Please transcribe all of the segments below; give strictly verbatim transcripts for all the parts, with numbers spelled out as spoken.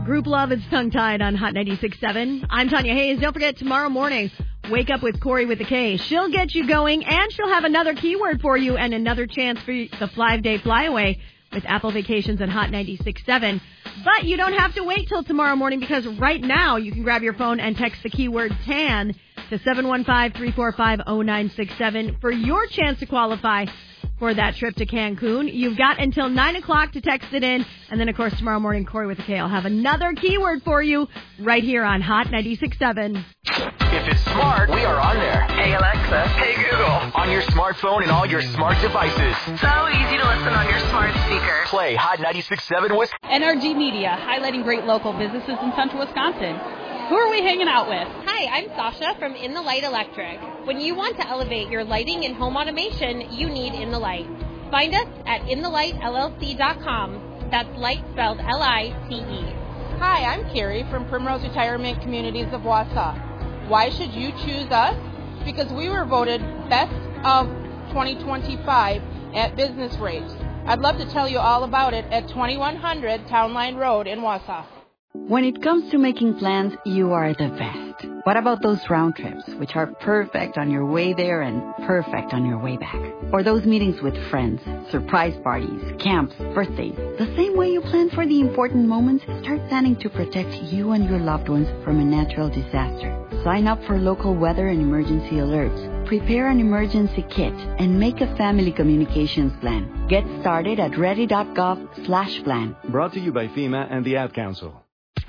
Group Love is tongue-tied on Hot ninety-six point seven. I'm Tanya Hayes. Don't forget, tomorrow morning, wake up with Corey with a K. She'll get you going, and she'll have another keyword for you and another chance for the five-day flyaway with Apple Vacations and Hot ninety-six point seven. But you don't have to wait till tomorrow morning, because right now you can grab your phone and text the keyword TAN to seven one five, three four five, zero nine six seven for your chance to qualify for that trip to Cancun. You've got until nine o'clock to text it in. And then, of course, tomorrow morning, Corey with a K will have another keyword for you right here on Hot ninety-six point seven. If it's smart, we are on there. Hey, Alexa. Hey, Google. On your smartphone and all your smart devices. So easy to listen on your smart speaker. Play Hot ninety-six point seven with N R G Media, highlighting great local businesses in central Wisconsin. Who are we hanging out with? Hi, I'm Sasha from In the Light Electric. When you want to elevate your lighting and home automation, you need In the Light. Find us at in the light L L C dot com. That's light spelled L I T E. Hi, I'm Carrie from Primrose Retirement Communities of Wausau. Why should you choose us? Because we were voted Best of twenty twenty-five at Business Rates. I'd love to tell you all about it at twenty-one hundred Town Line Road in Wausau. When it comes to making plans, you are the best. What about those round trips, which are perfect on your way there and perfect on your way back? Or those meetings with friends, surprise parties, camps, birthdays. The same way you plan for the important moments, start planning to protect you and your loved ones from a natural disaster. Sign up for local weather and emergency alerts. Prepare an emergency kit and make a family communications plan. Get started at ready.gov slash plan. Brought to you by FEMA and the Ad Council.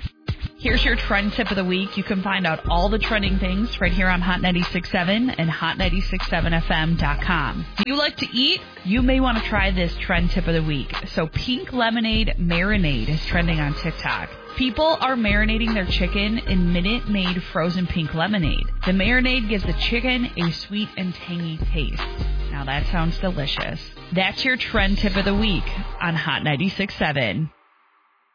Here's your trend tip of the week. You can find out all the trending things right here on Hot ninety-six point seven and hot ninety-six point seven F M dot com. Do you like to eat? You may want to try this trend tip of the week. So pink lemonade marinade is trending on TikTok. People are marinating their chicken in Minute Maid frozen pink lemonade. The marinade gives the chicken a sweet and tangy taste. Now that sounds delicious. That's your trend tip of the week on Hot ninety-six point seven.